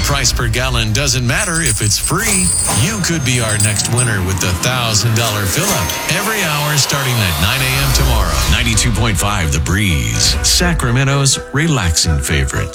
price per gallon doesn't matter if it's free. You could be our next winner with the $1,000 fill-up every hour starting at 9 a.m. tomorrow. 92.5 The Breeze, Sacramento's relaxing favorite.